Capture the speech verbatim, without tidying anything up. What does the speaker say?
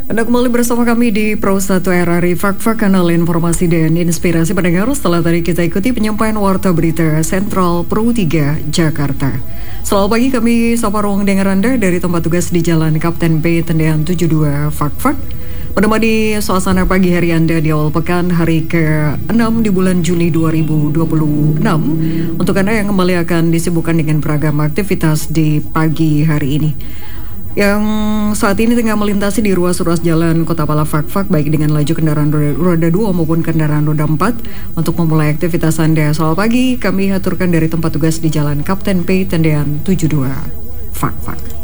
Anda kembali bersama kami di Pro satu R R I Fak-Fak, kanal informasi dan inspirasi pendengar. Setelah tadi kita ikuti penyampaian warta berita Sentral Pro tiga Jakarta. Selamat pagi, kami sapa ruang dengar Anda dari tempat tugas di Jalan Kapten B Tendean tujuh puluh dua Fak-Fak. Menemani suasana pagi hari Anda di awal pekan hari ke enam di bulan Juli dua ribu dua puluh enam. Untuk Anda yang kembali akan disibukkan dengan beragam aktivitas di pagi hari ini, yang saat ini tengah melintasi di ruas-ruas jalan Kota Pala Fak-Fak, baik dengan laju kendaraan roda, roda dua maupun kendaraan roda empat, untuk memulai aktivitas Anda. Selamat pagi, kami aturkan dari tempat tugas di Jalan Kapten P Tendean tujuh puluh dua Fak-Fak.